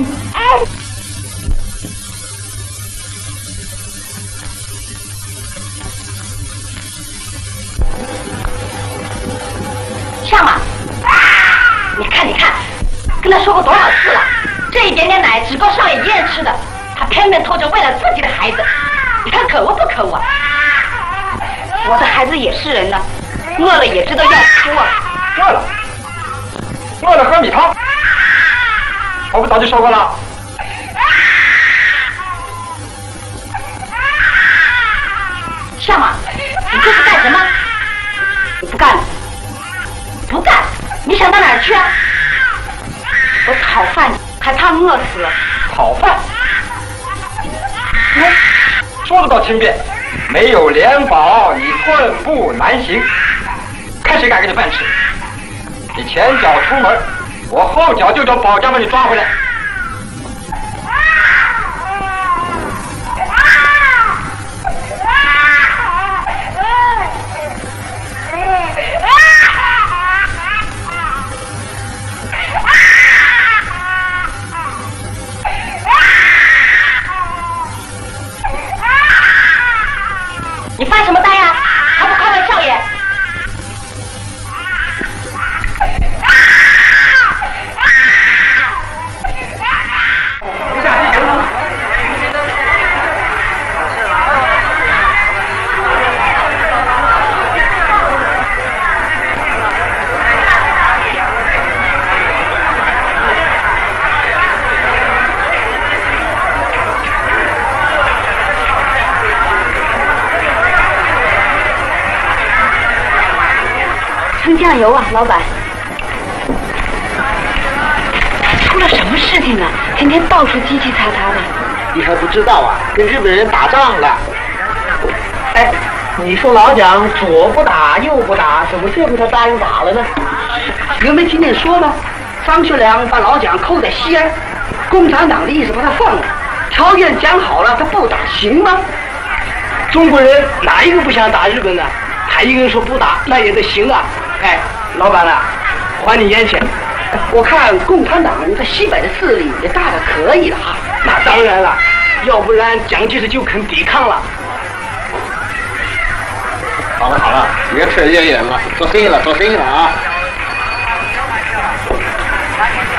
上马，你看，跟他说过多少次了，这一点点奶只够少爷一人吃的，他偏偏偷着喂了自己的孩子，你看可恶不可恶啊？我的孩子也是人呢，饿了也知道要哭啊。 饿了喝米汤，我不早就说过了。 上马，你这是干什么？你不干了？不干？你想到哪儿去啊？我讨饭还怕饿死了。 讨饭？说得倒轻便，没有联保，你寸步难行。看谁敢给你饭吃！你前脚出门，我后脚就找保家把你抓回来。 你发什么呆呀？还不快问少爷！称酱油啊，老板！出了什么事情啊？天天到处叽叽喳喳的。 你还不知道啊？跟日本人打仗了。哎，你说老蒋左不打右不打，怎么这回他答应打了呢？有没有听见说吗？张学良把老蒋扣在西安，共产党的意思把他放了，条件讲好了，他不打行吗？中国人哪一个不想打日本呢？他一个人说不打，那也得行啊。哎，老板啊，还你烟钱。我看共产党在西北的势力也大的可以了哈。那当然了，要不然蒋介石就肯抵抗了。 好了，越扯越远了，做生意了啊！